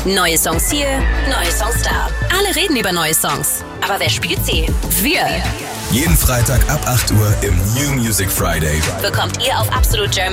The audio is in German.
Neue Songs hier, neue Songs da. Alle reden über neue Songs. Aber wer spielt sie? Wir. Jeden Freitag ab 8 Uhr im New Music Friday Bekommt ihr auf Absolut German